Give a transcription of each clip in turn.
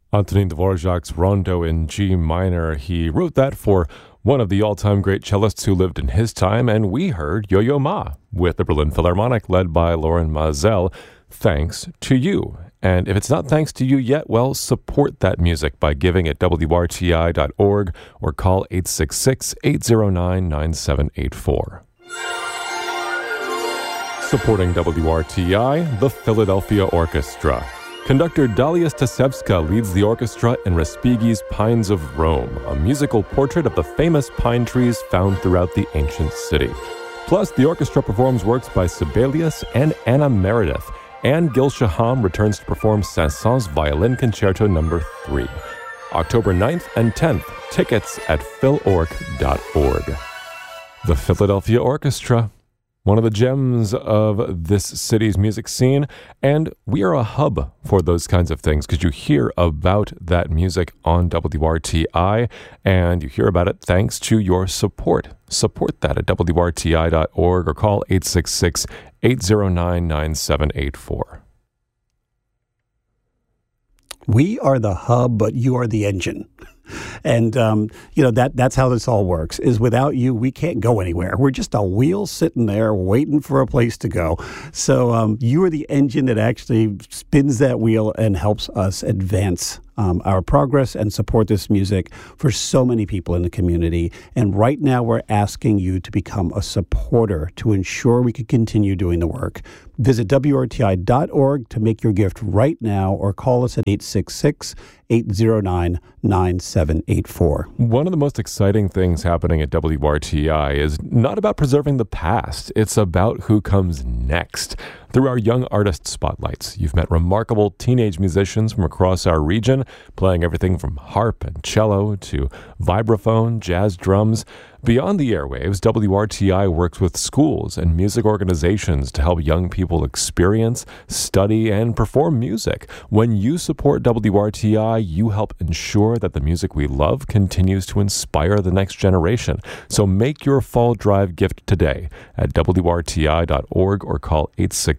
Antonin Dvorak's Rondo in G minor. He wrote that for one of the all-time great cellists who lived in his time, and we heard Yo-Yo Ma with the Berlin Philharmonic led by Loren Maazel, Thanks to You. And if it's not thanks to you yet, well, support that music by giving at WRTI.org or call 866-809-9784. Supporting WRTI, the Philadelphia Orchestra. Conductor Dalia Stasevska leads the orchestra in Respighi's Pines of Rome, a musical portrait of the famous pine trees found throughout the ancient city. Plus, the orchestra performs works by Sibelius and Anna Meredith, and Gil Shaham returns to perform Saint-Saëns Violin Concerto No. 3. October 9th and 10th, tickets at philorg.org. The Philadelphia Orchestra, one of the gems of this city's music scene, and we are a hub for those kinds of things because you hear about that music on WRTI, and you hear about it thanks to your support. Support that at WRTI.org or call 866-809-9784. We are the hub, but you are the engine. And, that's how this all works, is without you, we can't go anywhere. We're just a wheel sitting there waiting for a place to go. So you are the engine that actually spins that wheel and helps us advance our progress and support this music for so many people in the community. And right now we're asking you to become a supporter to ensure we can continue doing the work. Visit WRTI.org to make your gift right now or call us at 866-809-9784. One of the most exciting things happening at WRTI is not about preserving the past. It's about who comes next. Through our Young Artist Spotlights, you've met remarkable teenage musicians from across our region, playing everything from harp and cello to vibraphone, jazz drums. Beyond the airwaves, WRTI works with schools and music organizations to help young people experience, study, and perform music. When you support WRTI, you help ensure that the music we love continues to inspire the next generation. So make your fall drive gift today at WRTI.org or call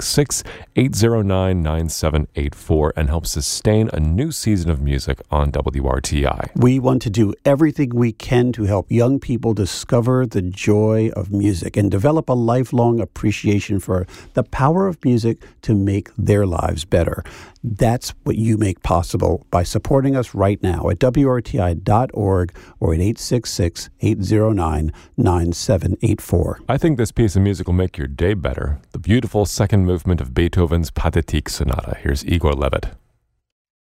866-809-9784 and help sustain a new season of music on WRTI. We want to do everything we can to help young people discover the joy of music and develop a lifelong appreciation for the power of music to make their lives better. That's what you make possible by supporting us right now at WRTI.org or at 866-809-9784. I think this piece of music will make your day better. The beautiful second movement of Beethoven's Pathetique Sonata. Here's Igor Levit.